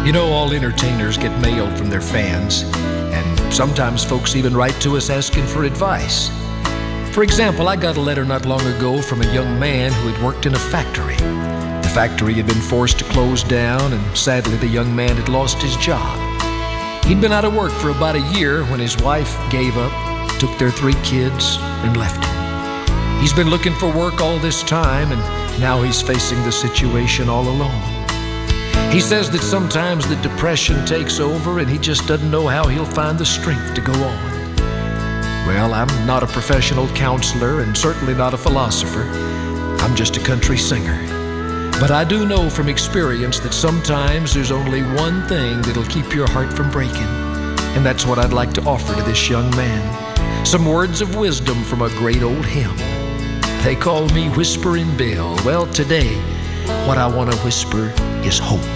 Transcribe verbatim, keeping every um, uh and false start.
You know, all entertainers get mail from their fans, and sometimes folks even write to us asking for advice. For example, I got a letter not long ago from a young man who had worked in a factory. The factory had been forced to close down, and sadly the young man had lost his job. He'd been out of work for about a year when his wife gave up, took their three kids, and left him. He's been looking for work all this time, and now he's facing the situation all alone. He says that sometimes the depression takes over and he just doesn't know how he'll find the strength to go on. Well, I'm not a professional counselor and certainly not a philosopher. I'm just a country singer. But I do know from experience that sometimes there's only one thing that'll keep your heart from breaking, and that's what I'd like to offer to this young man. Some words of wisdom from a great old hymn. They call me Whispering Bill. Well, today, what I want to whisper is hope.